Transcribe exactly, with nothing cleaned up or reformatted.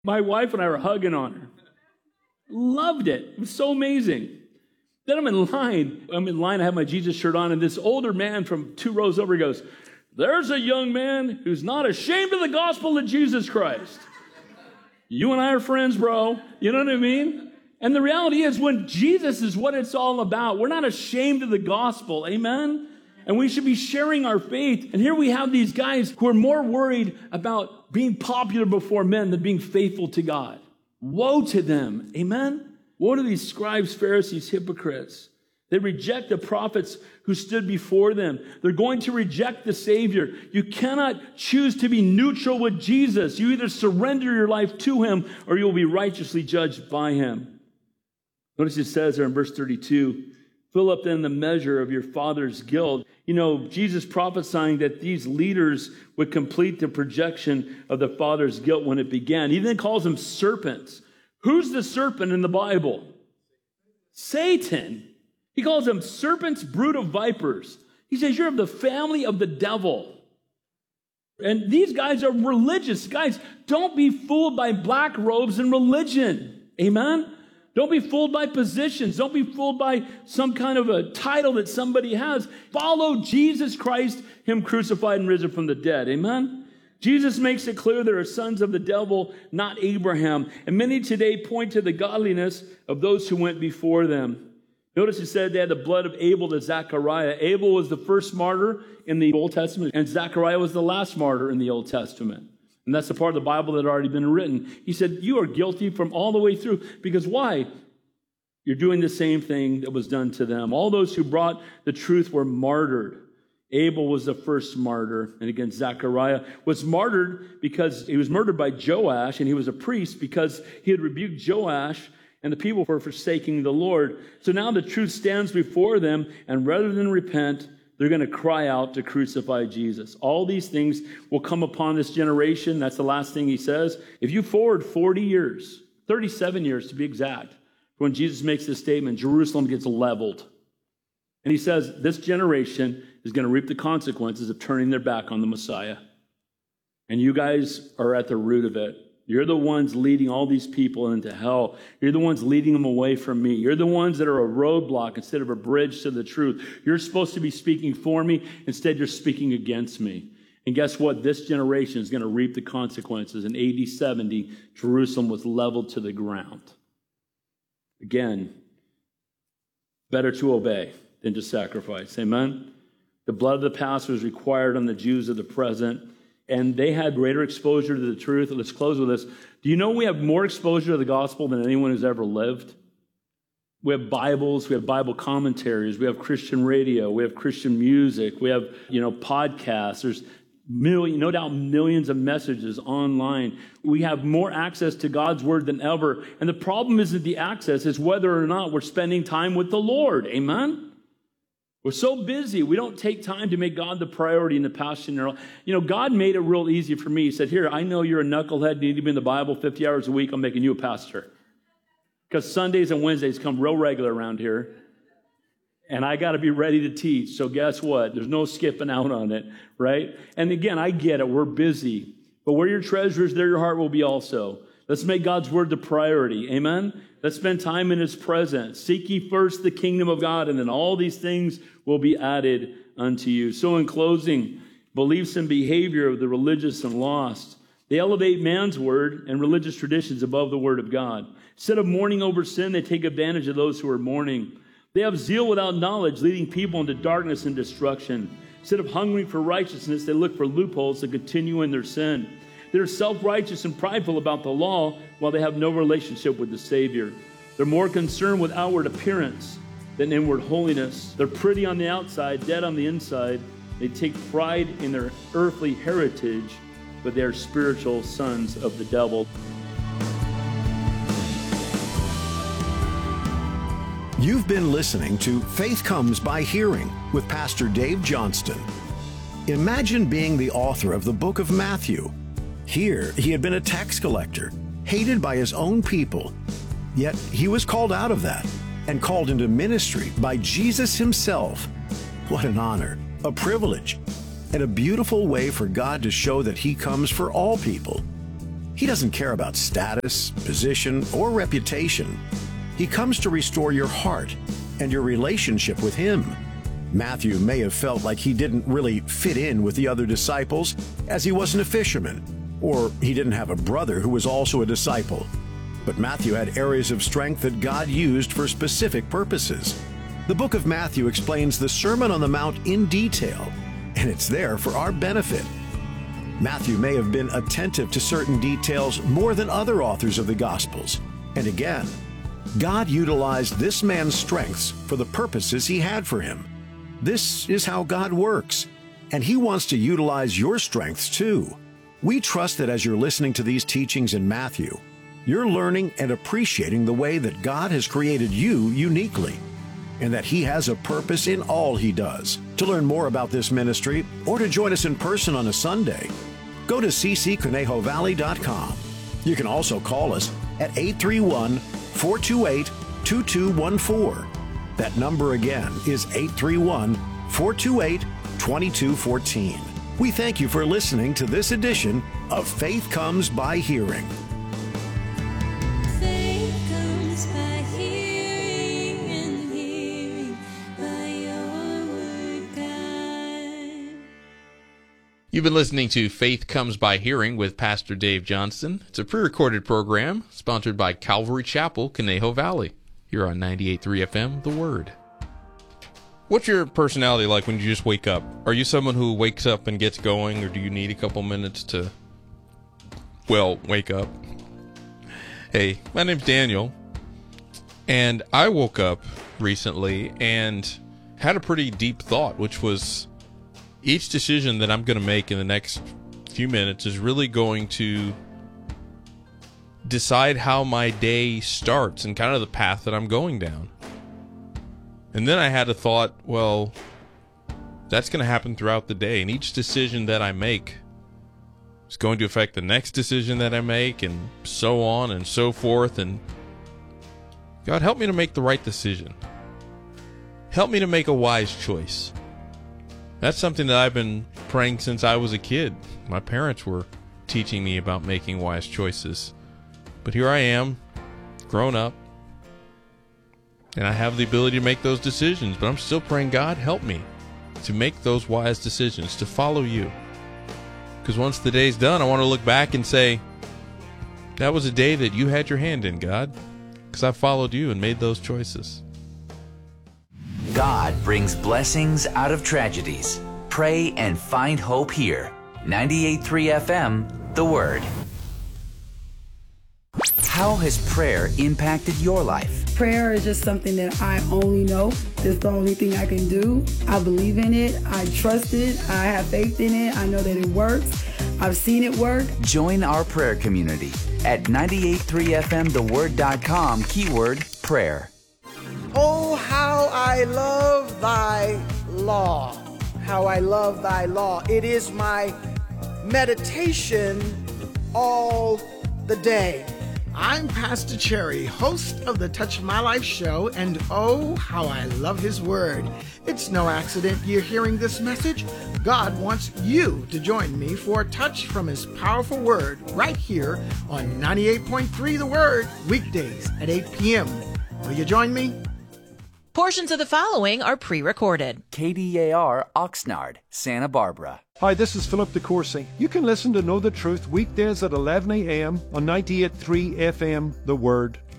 My wife and I were hugging on her. Loved it. It was so amazing. Then I'm in line. I'm in line. I have my Jesus shirt on, and this older man from two rows over goes, "There's a young man who's not ashamed of the gospel of Jesus Christ." You and I are friends, bro. You know what I mean? And the reality is, when Jesus is what it's all about, we're not ashamed of the gospel. Amen? And we should be sharing our faith. And here we have these guys who are more worried about being popular before men than being faithful to God. Woe to them. Amen? Woe to these scribes, Pharisees, hypocrites. They reject the prophets who stood before them. They're going to reject the Savior. You cannot choose to be neutral with Jesus. You either surrender your life to him or you'll be righteously judged by him. Notice it says there in verse thirty-two, "Fill up then the measure of your father's guilt." You know, Jesus prophesying that these leaders would complete the projection of the father's guilt when it began. He then calls them serpents. Who's the serpent in the Bible? Satan. He calls them serpents, brood of vipers. He says, you're of the family of the devil. And these guys are religious. Guys, don't be fooled by black robes and religion. Amen? Don't be fooled by positions. Don't be fooled by some kind of a title that somebody has. Follow Jesus Christ, him crucified and risen from the dead. Amen? Jesus makes it clear there are sons of the devil, not Abraham. And many today point to the godliness of those who went before them. Notice it said they had the blood of Abel to Zechariah. Abel was the first martyr in the Old Testament, and Zechariah was the last martyr in the Old Testament. And that's the part of the Bible that had already been written. He said, you are guilty from all the way through. Because why? You're doing the same thing that was done to them. All those who brought the truth were martyred. Abel was the first martyr. And again, Zechariah was martyred because he was murdered by Joash, and he was a priest because he had rebuked Joash, and the people were forsaking the Lord. So now the truth stands before them, and rather than repent, they're going to cry out to crucify Jesus. All these things will come upon this generation. That's the last thing he says. If you forward forty years, thirty-seven years to be exact, when Jesus makes this statement, Jerusalem gets leveled. And he says, this generation is going to reap the consequences of turning their back on the Messiah. And you guys are at the root of it. You're the ones leading all these people into hell. You're the ones leading them away from me. You're the ones that are a roadblock instead of a bridge to the truth. You're supposed to be speaking for me. Instead, you're speaking against me. And guess what? This generation is going to reap the consequences. In A D seventy, Jerusalem was leveled to the ground. Again, better to obey than to sacrifice. Amen? The blood of the past was required on the Jews of the present, and they had greater exposure to the truth. Let's close with this. Do you know we have more exposure to the gospel than anyone who's ever lived? We have Bibles, we have Bible commentaries, we have Christian radio, we have Christian music, we have, you know, podcasts. There's million, no doubt millions of messages online. We have more access to God's word than ever. And the problem isn't the access, it's whether or not we're spending time with the Lord. Amen? We're so busy, we don't take time to make God the priority and the passion. You know, God made it real easy for me. He said, here, I know you're a knucklehead, you need to be in the Bible fifty hours a week, I'm making you a pastor. Because Sundays and Wednesdays come real regular around here. And I got to be ready to teach. So guess what? There's no skipping out on it, right? And again, I get it. We're busy. But where your treasure is, there your heart will be also. Let's make God's word the priority. Amen? Let's spend time in his presence. Seek ye first the kingdom of God, and then all these things will be added unto you. So in closing, beliefs and behavior of the religious and lost. They elevate man's word and religious traditions above the word of God. Instead of mourning over sin, they take advantage of those who are mourning. They have zeal without knowledge, leading people into darkness and destruction. Instead of hungering for righteousness, they look for loopholes to continue in their sin. They're self-righteous and prideful about the law while they have no relationship with the Savior. They're more concerned with outward appearance than inward holiness. They're pretty on the outside, dead on the inside. They take pride in their earthly heritage, but they're spiritual sons of the devil. You've been listening to Faith Comes by Hearing with Pastor Dave Johnston. Imagine being the author of the book of Matthew. Here, he had been a tax collector, hated by his own people. Yet he was called out of that and called into ministry by Jesus himself. What an honor, a privilege, and a beautiful way for God to show that he comes for all people. He doesn't care about status, position, or reputation. He comes to restore your heart and your relationship with Him. Matthew may have felt like he didn't really fit in with the other disciples, as he wasn't a fisherman, or he didn't have a brother who was also a disciple. But Matthew had areas of strength that God used for specific purposes. The book of Matthew explains the Sermon on the Mount in detail, and it's there for our benefit. Matthew may have been attentive to certain details more than other authors of the Gospels. And again, God utilized this man's strengths for the purposes He had for him. This is how God works, and He wants to utilize your strengths too. We trust that as you're listening to these teachings in Matthew, you're learning and appreciating the way that God has created you uniquely, and that He has a purpose in all He does. To learn more about this ministry or to join us in person on a Sunday, go to c c conejo valley dot com. You can also call us at eight three one, four two eight, two two one four. That number again is eight three one, four two eight, two two one four. We thank you for listening to this edition of Faith Comes by Hearing. Faith comes by hearing, and hearing by your word, God. You've been listening to Faith Comes by Hearing with Pastor Dave Johnston. It's a pre-recorded program sponsored by Calvary Chapel, Conejo Valley. You're on ninety-eight point three F M, The Word. What's your personality like when you just wake up? Are you someone who wakes up and gets going, or do you need a couple minutes to, well, wake up? Hey, my name's Daniel, and I woke up recently and had a pretty deep thought, which was each decision that I'm going to make in the next few minutes is really going to decide how my day starts and kind of the path that I'm going down. And then I had a thought, well, that's going to happen throughout the day, and each decision that I make is going to affect the next decision that I make, and so on and so forth. And God, help me to make the right decision. Help me to make a wise choice. That's something that I've been praying since I was a kid. My parents were teaching me about making wise choices. But here I am, grown up, and I have the ability to make those decisions, but I'm still praying, God, help me to make those wise decisions, to follow you. Because once the day's done, I want to look back and say, that was a day that you had your hand in, God, because I followed you and made those choices. God brings blessings out of tragedies. Pray and find hope here. ninety-eight point three F M, The Word. How has prayer impacted your life? Prayer is just something that I only know. It's the only thing I can do. I believe in it. I trust it. I have faith in it. I know that it works. I've seen it work. Join our prayer community at ninety-eight point three F M the word dot com, keyword prayer. Oh, how I love thy law. How I love thy law. It is my meditation all the day. I'm Pastor Cherry, host of the Touch My Life show, and oh, how I love his word. It's no accident you're hearing this message. God wants you to join me for a touch from his powerful word right here on ninety-eight point three The Word, weekdays at eight p.m. Will you join me? Portions of the following are pre-recorded. K D A R Oxnard, Santa Barbara. Hi, this is Philip DeCourcy. You can listen to Know the Truth weekdays at eleven a.m. on ninety-eight point three F M, The Word.